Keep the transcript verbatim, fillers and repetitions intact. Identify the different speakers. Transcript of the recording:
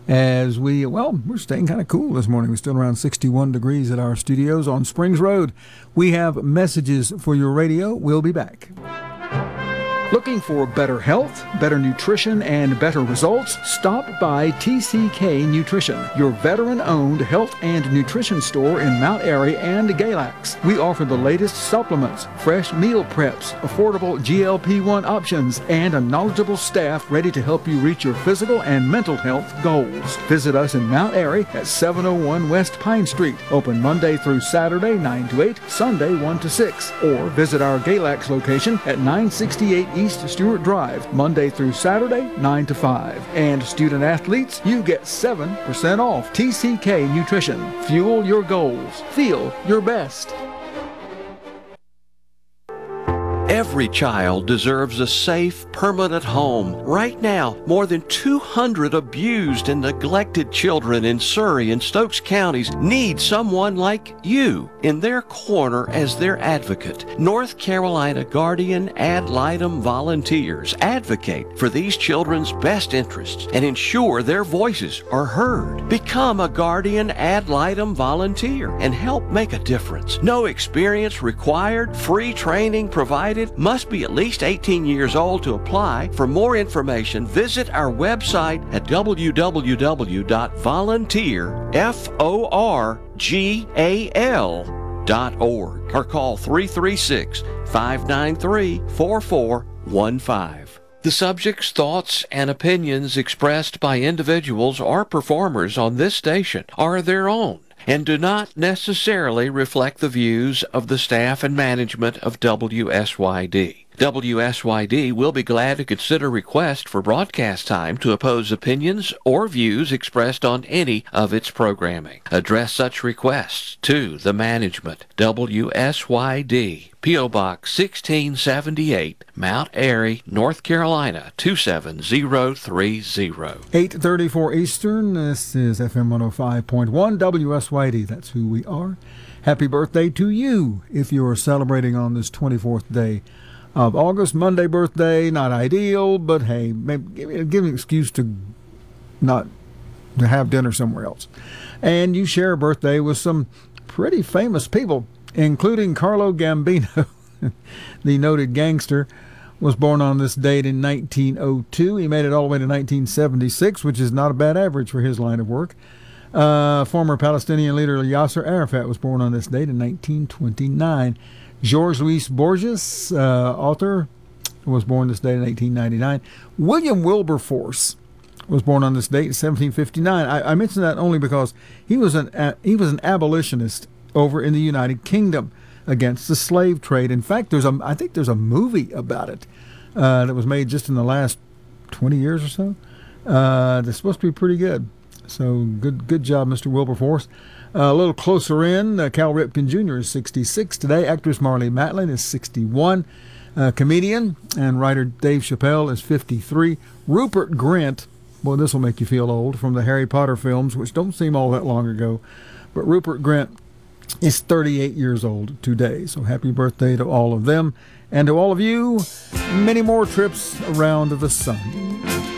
Speaker 1: as we, well, we're staying kind of cool this morning. We're still around sixty-one degrees at our studios on Springs Road. We have messages for your radio. We'll be back. Looking for better health, better nutrition, and better results? Stop by T C K Nutrition, your veteran-owned health and nutrition store in Mount Airy and Galax. We offer the latest supplements, fresh meal preps, affordable G L P one options, and a knowledgeable staff ready to help you reach your physical and mental health goals. Visit us in Mount Airy at seven oh one West Pine Street, open Monday through Saturday nine to eight, Sunday one to six, or visit our Galax location at nine sixty-eight East Stewart Drive, Monday through Saturday, nine to five. And student athletes, you get seven percent off. T C K Nutrition. Fuel your goals. Feel your best.
Speaker 2: Every child deserves a safe, permanent home. Right now, more than two hundred abused and neglected children in Surry and Stokes counties need someone like you in their corner as their advocate. North Carolina Guardian Ad Litem volunteers advocate for these children's best interests and ensure their voices are heard. Become a Guardian Ad Litem volunteer and help make a difference. No experience required, free training provided. Must be at least eighteen years old to apply. For more information, visit our website at w w w dot volunteer dot org or call three three six, five nine three, four four one five. The subjects, thoughts, and opinions expressed by individuals or performers on this station are their own and do not necessarily reflect the views of the staff and management of W S Y D. W S Y D will be glad to consider requests for broadcast time to oppose opinions or views expressed on any of its programming. Address such requests to the management. W S Y D, P O. Box sixteen seventy-eight, Mount Airy, North Carolina, two seven zero three zero.
Speaker 1: eight thirty-four Eastern. This is F M one oh five point one W S Y D. That's who we are. Happy birthday to you if you're celebrating on this twenty-fourth day of August. Monday birthday, not ideal, but hey, maybe give me, give me an excuse to not to have dinner somewhere else. And you share a birthday with some pretty famous people, including Carlo Gambino, the noted gangster, was born on this date in nineteen oh two. He made it all the way to nineteen seventy-six, which is not a bad average for his line of work. Uh, former Palestinian leader Yasser Arafat was born on this date in nineteen twenty-nine. George Luis Borges, uh, author, was born this date in eighteen ninety-nine. William Wilberforce was born on this date in seventeen fifty-nine. I, I mention that only because he was an uh, he was an abolitionist over in the United Kingdom against the slave trade. In fact, there's a I think there's a movie about it uh, that was made just in the last twenty years or so. Uh, that's supposed to be pretty good. So good good job, Mister Wilberforce. Uh, a little closer in, uh, Cal Ripken Junior is sixty-six today. Actress Marlee Matlin is sixty-one. Uh, comedian and writer Dave Chappelle is fifty-three. Rupert Grint, boy, this will make you feel old, from the Harry Potter films, which don't seem all that long ago. But Rupert Grint is thirty-eight years old today. So happy birthday to all of them. And to all of you, many more trips around the sun.